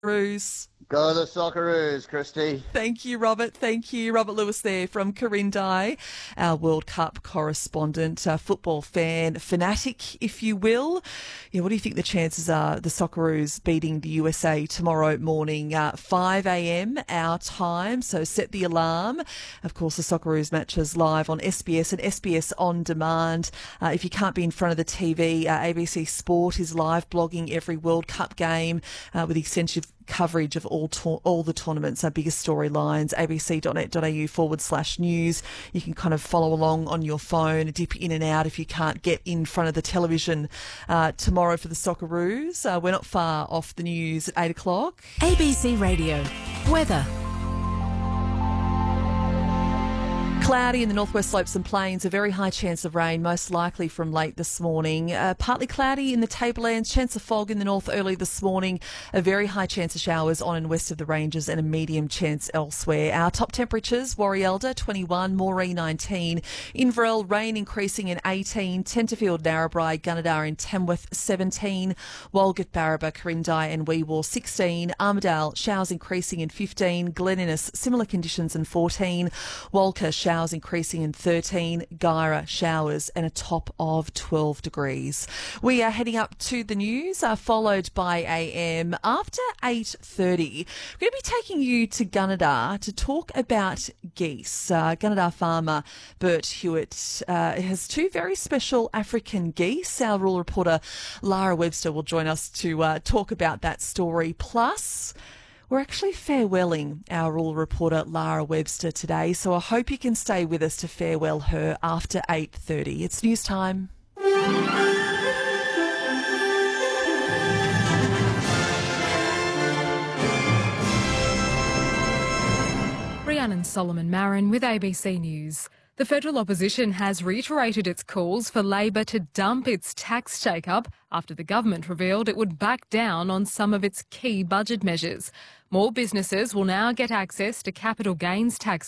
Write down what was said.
Socceroos. Go the Socceroos, Christy. Thank you, Robert. Thank you. Robert Lewis there from Corindai, our World Cup correspondent, football fan, fanatic, if you will. Yeah, what do you think the chances are the Socceroos beating the USA tomorrow morning, 5 a.m. our time? So set the alarm. Of course, the Socceroos matches live on SBS and SBS On Demand. If you can't be in front of the TV, ABC Sport is live blogging every World Cup game with extensive coverage of all the tournaments, our biggest storylines, abc.net.au/news. You can kind of follow along on your phone, dip in and out if you can't get in front of the television tomorrow for the Socceroos. We're not far off the news at 8 o'clock. ABC Radio. Weather. Cloudy in the northwest slopes and plains, a very high chance of rain, most likely from late this morning. Partly cloudy in the tablelands, chance of fog in the north early this morning, a very high chance of showers on and west of the ranges and a medium chance elsewhere. Our top temperatures, Warrielda 21, Moree 19, Inverell rain increasing in 18, Tenterfield, Narrabri, Gunnedah and Tamworth 17, Walgett, Barraba, Corindai and Weewar 16, Armidale showers increasing in 15, Glen Innes similar conditions in 14, Walker showers increasing in 13, Guyra showers and a top of 12 degrees. We are heading up to the news, followed by AM. After 8:30, we're going to be taking you to Gunnedah to talk about geese. Gunnedah farmer Bert Hewitt has two very special African geese. Our rural reporter Lara Webster will join us to talk about that story. Plus, we're actually farewelling our rural reporter Lara Webster today, so I hope you can stay with us to farewell her after 8:30. It's news time. Rhiannon Solomon Marin with ABC News. The federal opposition has reiterated its calls for Labor to dump its tax take-up after the government revealed it would back down on some of its key budget measures. More businesses will now get access to capital gains tax